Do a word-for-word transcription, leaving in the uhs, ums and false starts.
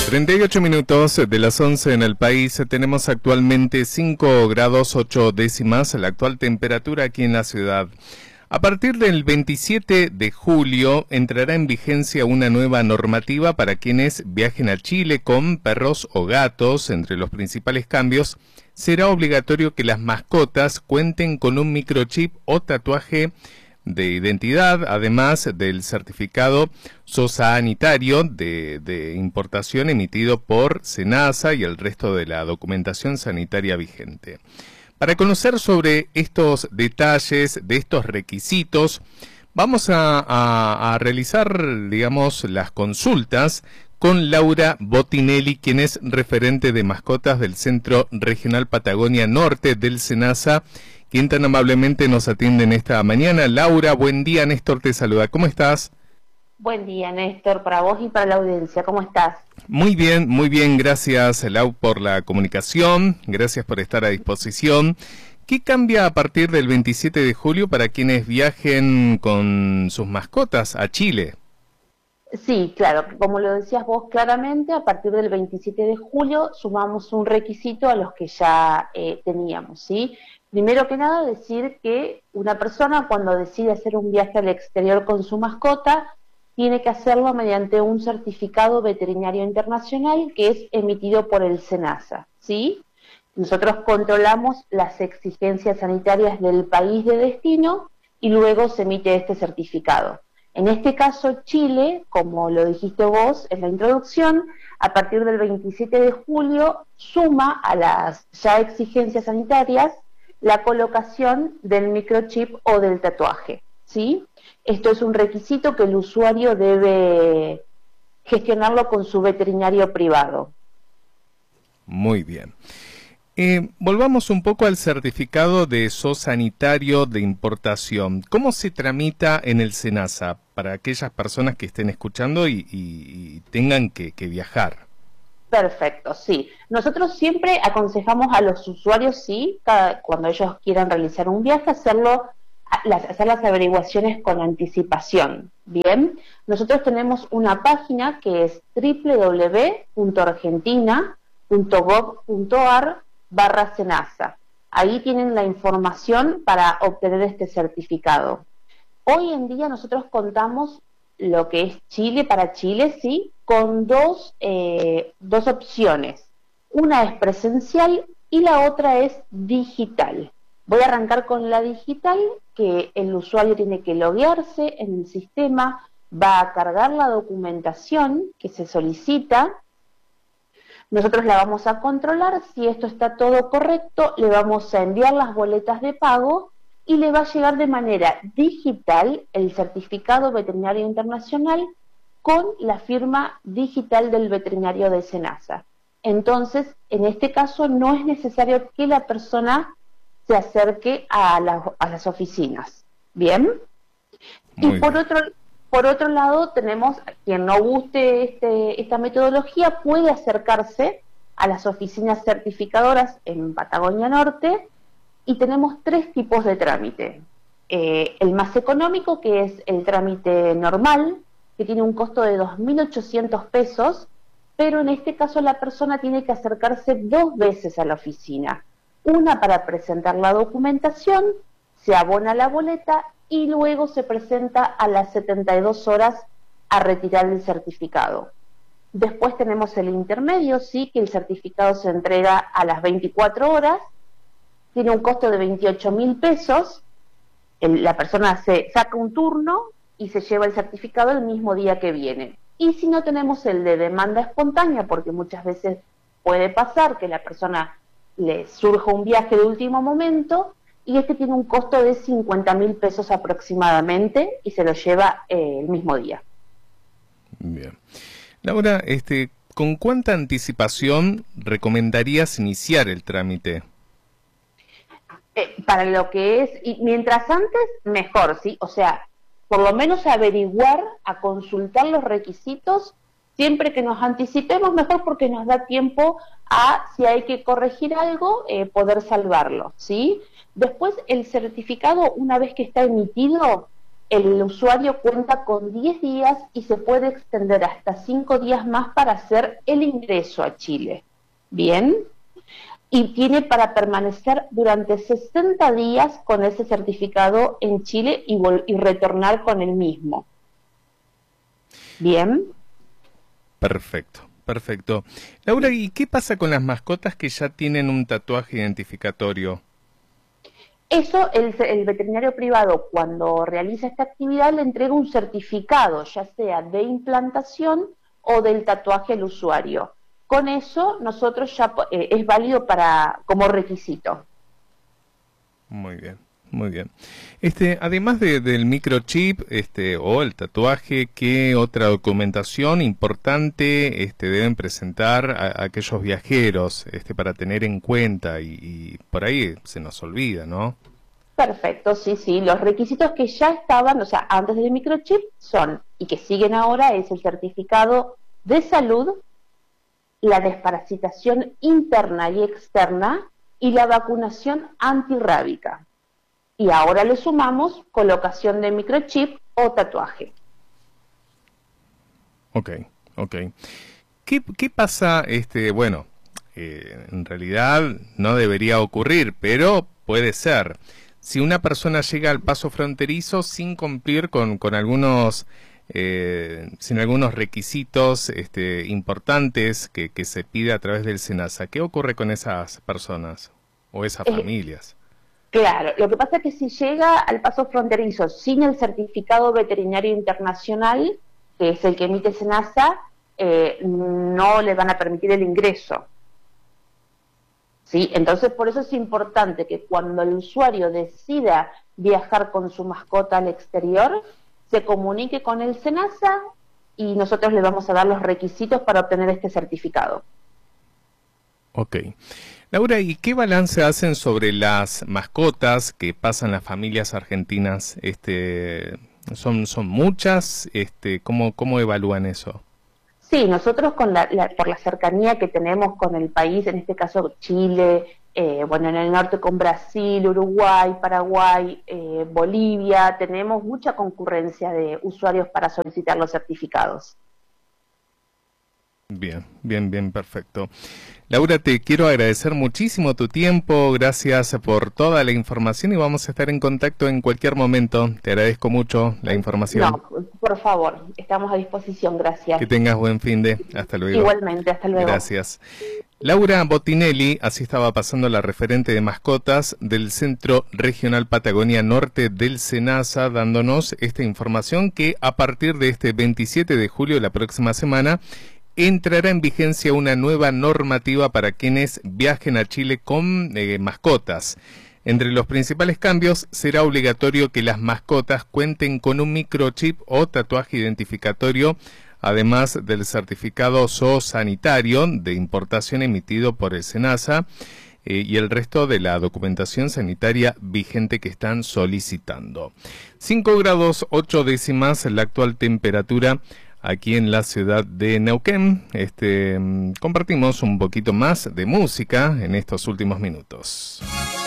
treinta y ocho minutos de las once en el país. Tenemos actualmente cinco grados ocho décimas la actual temperatura aquí en la ciudad. A partir del veintisiete de julio entrará en vigencia una nueva normativa para quienes viajen a Chile con perros o gatos. Entre los principales cambios, será obligatorio que las mascotas cuenten con un microchip o tatuaje de identidad, además del certificado sociosanitario de, de importación emitido por SENASA y el resto de la documentación sanitaria vigente. Para conocer sobre estos detalles, de estos requisitos, vamos a, a, a realizar, digamos, las consultas con Laura Botinelli, quien es referente de mascotas del Centro Regional Patagonia Norte del SENASA, quien tan amablemente nos atiende en esta mañana. Laura, buen día, Néstor te saluda. ¿Cómo estás? Buen día, Néstor, para vos y para la audiencia. ¿Cómo estás? Muy bien, muy bien. Gracias, Lau, por la comunicación. Gracias por estar a disposición. ¿Qué cambia a partir del veintisiete de julio para quienes viajen con sus mascotas a Chile? Sí, claro, como lo decías vos claramente, a partir del veintisiete de julio sumamos un requisito a los que ya eh, teníamos, ¿sí? Primero que nada, decir que una persona cuando decide hacer un viaje al exterior con su mascota, tiene que hacerlo mediante un certificado veterinario internacional que es emitido por el SENASA, ¿sí? Nosotros controlamos las exigencias sanitarias del país de destino y luego se emite este certificado. En este caso, Chile, como lo dijiste vos en la introducción, a partir del veintisiete de julio suma a las ya exigencias sanitarias la colocación del microchip o del tatuaje, ¿sí? Esto es un requisito que el usuario debe gestionarlo con su veterinario privado. Muy bien. Eh, volvamos un poco al certificado de zoosanitario de importación. ¿Cómo se tramita en el SENASA para aquellas personas que estén escuchando y, y, y tengan que, que viajar? Perfecto, sí. Nosotros siempre aconsejamos a los usuarios, sí, cada, cuando ellos quieran realizar un viaje, hacerlo, las, hacer las averiguaciones con anticipación. Bien, nosotros tenemos una página que es doble u doble u doble u punto argentina punto gov punto ar barra SENASA. Ahí tienen la información para obtener este certificado. Hoy en día nosotros contamos lo que es Chile para Chile, sí, con dos, eh, dos opciones. Una es presencial y la otra es digital. Voy a arrancar con la digital, que el usuario tiene que loguearse en el sistema, va a cargar la documentación que se solicita. Nosotros la vamos a controlar, si esto está todo correcto, le vamos a enviar las boletas de pago y le va a llegar de manera digital el certificado veterinario internacional con la firma digital del veterinario de SENASA. Entonces, en este caso no es necesario que la persona se acerque a, la, a las oficinas. ¿Bien? Muy y por bien. otro por otro lado, tenemos, quien no guste este, esta metodología, puede acercarse a las oficinas certificadoras en Patagonia Norte, y tenemos tres tipos de trámite. Eh, el más económico, que es el trámite normal, que tiene un costo de dos mil ochocientos pesos, pero en este caso la persona tiene que acercarse dos veces a la oficina. Una para presentar la documentación, se abona la boleta y luego se presenta a las setenta y dos horas a retirar el certificado. Después tenemos el intermedio, sí, que el certificado se entrega a las veinticuatro horas, tiene un costo de veintiocho mil pesos, el, la persona se saca un turno y se lleva el certificado el mismo día que viene. Y si no, tenemos el de demanda espontánea, porque muchas veces puede pasar que la persona le surja un viaje de último momento, y este tiene un costo de cincuenta mil pesos aproximadamente, y se lo lleva eh, el mismo día. Bien. Laura, este, ¿con cuánta anticipación recomendarías iniciar el trámite? Eh, para lo que es, y mientras antes, mejor, ¿sí? O sea, por lo menos averiguar, a consultar los requisitos, siempre que nos anticipemos, mejor, porque nos da tiempo a, si hay que corregir algo, eh, poder salvarlo, ¿sí? Después, el certificado, una vez que está emitido, el usuario cuenta con diez días y se puede extender hasta cinco días más para hacer el ingreso a Chile. ¿Bien? Y tiene para permanecer durante sesenta días con ese certificado en Chile y, y retornar con el mismo. ¿Bien? Perfecto, perfecto. Laura, ¿y qué pasa con las mascotas que ya tienen un tatuaje identificatorio? Eso, el, el veterinario privado, cuando realiza esta actividad, le entrega un certificado, ya sea de implantación o del tatuaje al usuario. Con eso, nosotros ya eh, es válido para como requisito. Muy bien, muy bien. Este, además de, del microchip, este, o el tatuaje, ¿qué otra documentación importante, este, deben presentar a, a aquellos viajeros, este, para tener en cuenta y, y por ahí se nos olvida, ¿no? Perfecto, sí, sí. Los requisitos que ya estaban, o sea, antes del microchip, son, y que siguen ahora, es el certificado de salud, la desparasitación interna y externa y la vacunación antirrábica. Y ahora le sumamos colocación de microchip o tatuaje. Ok, ok. ¿Qué, qué pasa? Este, bueno, eh, en realidad no debería ocurrir, pero puede ser. Si una persona llega al paso fronterizo sin cumplir con, con algunos... Eh, sin algunos requisitos este, importantes que, que se pide a través del SENASA, ¿qué ocurre con esas personas o esas Eh, familias? claro, lo que pasa es que si llega al paso fronterizo sin el certificado veterinario internacional, que es el que emite SENASA, eh, no le van a permitir el ingreso. ¿Sí? Entonces, por eso es importante que cuando el usuario decida viajar con su mascota al exterior, se comunique con el SENASA y nosotros le vamos a dar los requisitos para obtener este certificado. Ok. Laura, ¿y qué balance hacen sobre las mascotas que pasan las familias argentinas? Este, ¿son, son muchas? Este, ¿cómo, cómo evalúan eso? Sí, nosotros con la, la, por la cercanía que tenemos con el país, en este caso Chile, eh, bueno, en el norte con Brasil, Uruguay, Paraguay, eh, Bolivia, tenemos mucha concurrencia de usuarios para solicitar los certificados. Bien, bien, bien, perfecto. Laura, te quiero agradecer muchísimo tu tiempo, gracias por toda la información y vamos a estar en contacto en cualquier momento. Te agradezco mucho la información. No, por favor, estamos a disposición, gracias. Que tengas buen fin de, hasta luego. Igualmente, hasta luego. Gracias. Laura Botinelli, así estaba pasando la referente de mascotas del Centro Regional Patagonia Norte del SENASA, dándonos esta información que a partir de este veintisiete de julio, la próxima semana, entrará en vigencia una nueva normativa para quienes viajen a Chile con eh, mascotas. Entre los principales cambios será obligatorio que las mascotas cuenten con un microchip o tatuaje identificatorio, además del certificado zoosanitario de importación emitido por el SENASA eh, y el resto de la documentación sanitaria vigente que están solicitando. cinco grados ocho décimas la actual temperatura aquí en la ciudad de Neuquén. Este, compartimos un poquito más de música en estos últimos minutos.